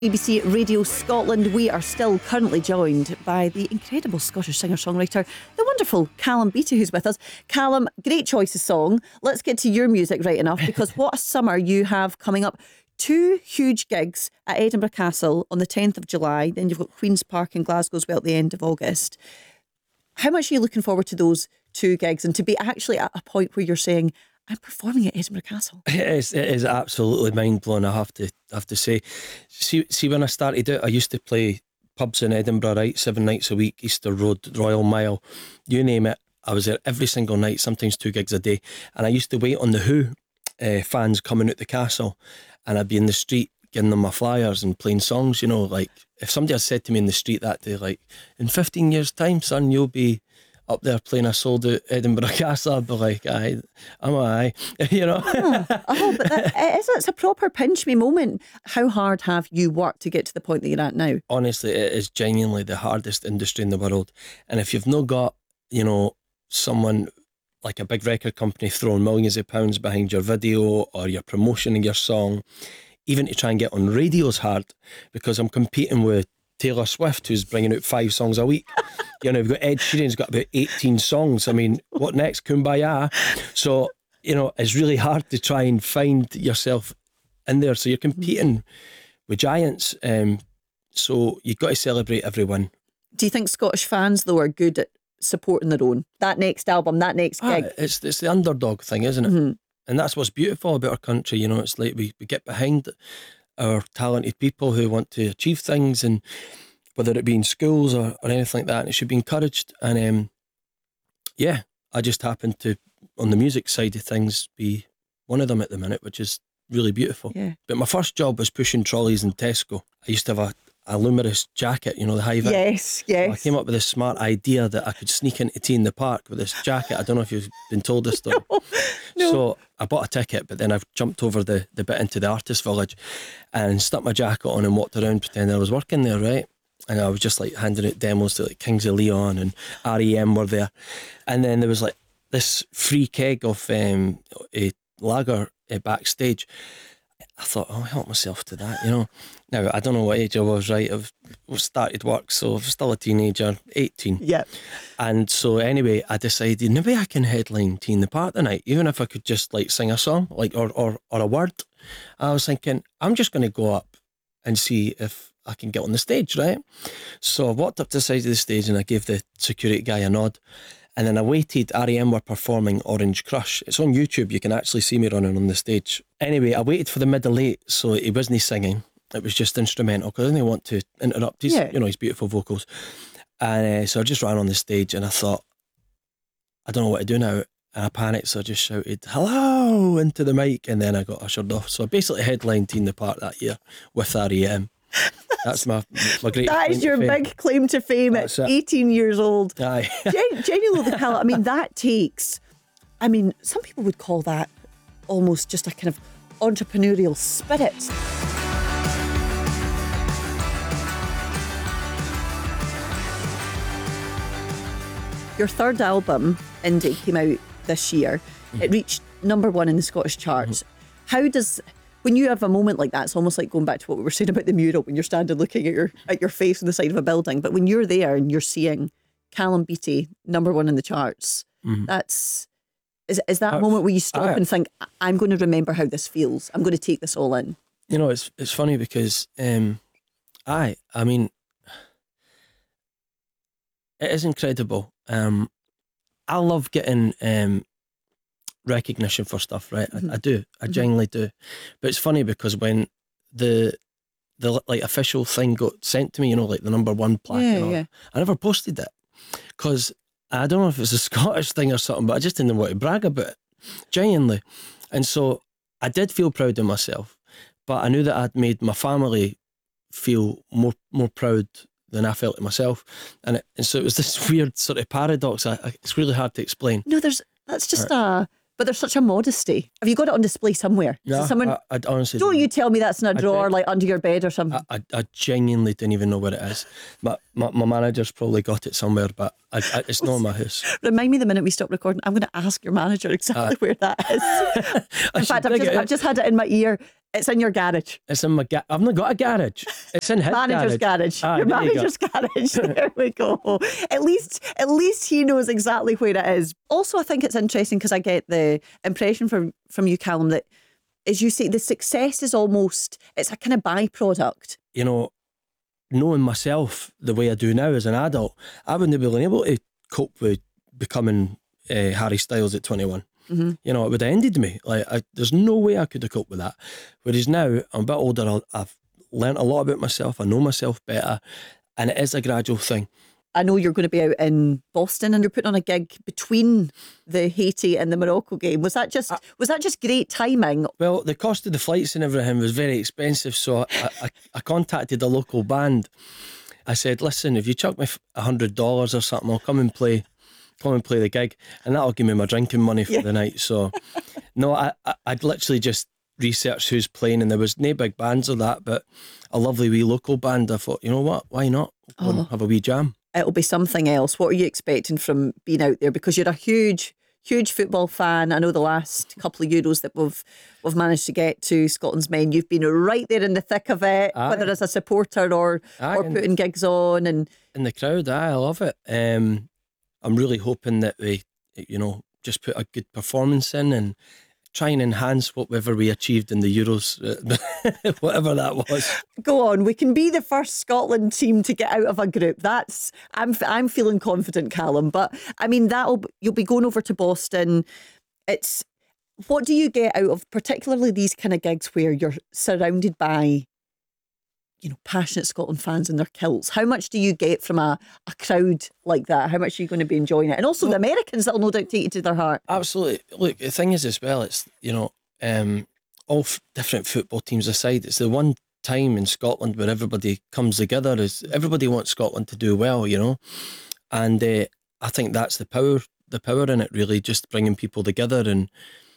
BBC Radio Scotland. We are still currently joined by the incredible Scottish singer-songwriter, the wonderful Callum Beattie, who's with us. Callum, great choice of song. Let's get to your music right enough, because what a summer you have coming up. 2 huge gigs at Edinburgh Castle on the 10th of July. Then you've got Queen's Park in Glasgow as well at the end of August. How much are you looking forward to those 2 gigs, and to be actually at a point where you're saying, I'm performing at Edinburgh Castle? It is absolutely mind-blowing, I have to say. See, when I started out, I used to play pubs in Edinburgh, right, 7 nights a week, Easter Road, Royal Mile, you name it. I was there every single night, sometimes 2 gigs a day. And I used to wait on the Who fans coming out the castle, and I'd be in the street giving them my flyers and playing songs, you know, like if somebody had said to me in the street that day, like, in 15 years time, son, you'll be up there playing a sold out Edinburgh Castle, I'd be like, aye, you know. But it's a proper pinch me moment. How hard have you worked to get to the point that you're at now? Honestly, it is genuinely the hardest industry in the world. And if you've not got, you know, someone like a big record company throwing millions of pounds behind your video or your promotion of your song, even to try and get on radio's hard, because I'm competing with Taylor Swift, who's bringing out 5 songs a week. You know, we've got Ed Sheeran's got about 18 songs. I mean, what next? Kumbaya. So, you know, it's really hard to try and find yourself in there. So you're competing with giants. So you've got to celebrate everyone. Do you think Scottish fans, though, are good at supporting their own? That next album, that next gig? It's the underdog thing, isn't it? Mm-hmm. And that's what's beautiful about our country. You know, it's like we get behind our talented people who want to achieve things, and whether it be in schools or anything like that, and it should be encouraged. And yeah, I just happen to, on the music side of things, be one of them at the minute, which is really beautiful. Yeah. But my first job was pushing trolleys in Tesco. I used to have a Lumerous jacket, you know, the high vis. Yes. So I came up with this smart idea that I could sneak into tea in the park with this jacket. I don't know if you've been told this story. No. So I bought a ticket, but then I jumped over the bit into the artist village and stuck my jacket on and walked around pretending I was working there, right? And I was just like handing out demos to like Kings of Leon and REM were there. And then there was like this free keg of a lager backstage. I thought, I'll help myself to that, you know. Now, I don't know what age I was, right? I've started work, so I'm still a teenager, 18. Yeah. And so anyway, I decided maybe I can headline Tea in the Park tonight, even if I could just like sing a song, like or a word. I was thinking, I'm just going to go up and see if I can get on the stage, right? So I walked up to the side of the stage and I gave the security guy a nod. And then I waited. REM were performing Orange Crush. It's on YouTube. You can actually see me running on the stage. Anyway, I waited for the middle 8, so he wasn't singing. It was just instrumental, because I didn't want to interrupt his, you know, his beautiful vocals. And so I just ran on the stage and I thought, I don't know what to do now. And I panicked, so I just shouted, hello, into the mic, and then I got ushered off. So I basically headlined Tea in the Park that year with REM. That's my great. That is your big claim to fame at 18 years old. Aye. Genuinely, Cal, I mean, that takes, I mean, some people would call that almost just a kind of entrepreneurial spirit. Your third album, Indie, came out this year. It reached #1 in the Scottish charts. How does, when you have a moment like that, it's almost like going back to what we were saying about the mural, when you're standing looking at your face on the side of a building, but when you're there and you're seeing Callum Beattie #1 in the charts, that's, is that a moment where you stop and think, I'm going to remember how this feels, I'm going to take this all in? You know, it's funny because I mean, it is incredible. I love getting recognition for stuff, right? I do. I genuinely do. But it's funny because when the like official thing got sent to me, you know, like the #1 plaque, I never posted it, because I don't know if it's a Scottish thing or something, but I just didn't want to brag about it, genuinely. And so I did feel proud of myself, but I knew that I'd made my family feel more proud than I felt it myself, and so it was this weird sort of paradox. It's really hard to explain. No, that's just but there's such a modesty. Have you got it on display somewhere? Yeah, I honestly don't. You tell me that's in a drawer, like under your bed or something. I genuinely didn't even know where it is. My manager's probably got it somewhere, but it's not in my house. Remind me the minute we stop recording. I'm going to ask your manager exactly where that is. In fact, I've just had it in my ear. It's in your garage. It's in my I've not got a garage. It's in his Manager's garage. Ah, Your there you go. manager's garage. There we go. At least he knows exactly where it is. Also, I think it's interesting because I get the impression from you, Callum, that as you say, the success is it's a kind of byproduct. You know, knowing myself the way I do now as an adult, I wouldn't have been able to cope with becoming Harry Styles at 21. Mm-hmm. You know, it would have ended me. Like, there's no way I could have coped with that. Whereas now, I'm a bit older, I've learnt a lot about myself, I know myself better, and it is a gradual thing. I know you're going to be out in Boston and you're putting on a gig between the Haiti and the Morocco game. Was that just great timing? Well, the cost of the flights and everything was very expensive, so I contacted a local band. I said, listen, if you chuck me $100 or something, I'll come and play the gig, and that'll give me my drinking money for the night. So no, I'd literally just researched who's playing, and there was no big bands or that, but a lovely wee local band. I thought, you know what, why not? Go and have a wee jam. It'll be something else. What are you expecting from being out there? Because you're a huge football fan. I know the last couple of Euros that we've managed to get to, Scotland's Men, you've been right there in the thick of it, whether as a supporter or putting gigs on and in the crowd. I love it. I'm really hoping that we, you know, just put a good performance in and try and enhance whatever we achieved in the Euros, whatever that was. Go on, we can be the first Scotland team to get out of a group. I'm feeling confident, Callum. But I mean, you'll be going over to Boston. What do you get out of particularly these kind of gigs where you're surrounded by, you know, passionate Scotland fans in their kilts? How much do you get from a crowd like that? How much are you going to be enjoying it? And also the Americans that'll no doubt take you to their heart. Absolutely. Look, the thing is as well, it's, you know, all different football teams aside, it's the one time in Scotland where everybody comes together. Everybody wants Scotland to do well, you know, and I think that's the power in it, really, just bringing people together. And